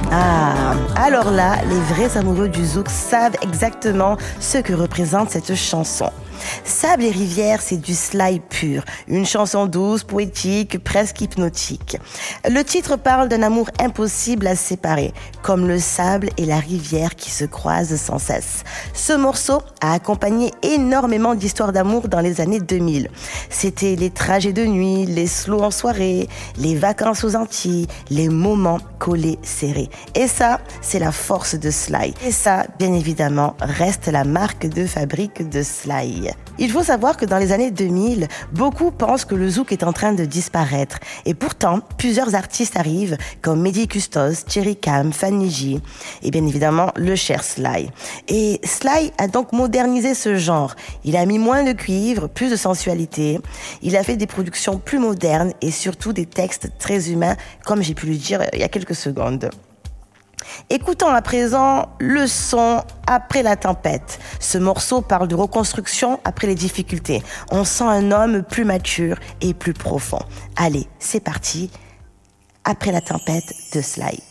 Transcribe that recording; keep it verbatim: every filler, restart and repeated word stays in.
Ah, alors là, les vrais amoureux du zouk savent exactement ce que représente cette chanson. Sable et rivière, c'est du Sly pur, une chanson douce, poétique, presque hypnotique. Le titre parle d'un amour impossible à séparer, comme le sable et la rivière qui se croisent sans cesse. Ce morceau a accompagné énormément d'histoires d'amour dans les années deux mille. C'était les trajets de nuit, les slows en soirée, les vacances aux Antilles, les moments collés serrés. Et ça, c'est la force de Sly. Et ça, bien évidemment, reste la marque de fabrique de Sly. Il faut savoir que dans les années deux mille, beaucoup pensent que le zouk est en train de disparaître. Et pourtant, plusieurs artistes arrivent, comme Mehdi Custos, Thierry Cam, Fanny J, et bien évidemment, le cher Sly. Et Sly a donc modernisé ce genre. Il a mis moins de cuivre, plus de sensualité. Il a fait des productions plus modernes et surtout des textes très humains, comme j'ai pu le dire il y a quelques secondes. Écoutons à présent le son Après la tempête. Ce morceau parle de reconstruction après les difficultés. On sent un homme plus mature et plus profond. Allez, c'est parti. Après la tempête de Sly.